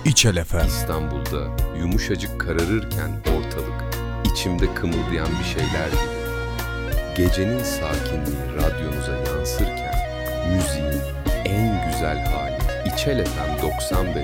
İçel FM. İstanbul'da yumuşacık kararırken ortalık, içimde kımıldayan bir şeyler gibi. Gecenin sakinliği radyonuza yansırken, müziğin en güzel hali İçel FM 95.0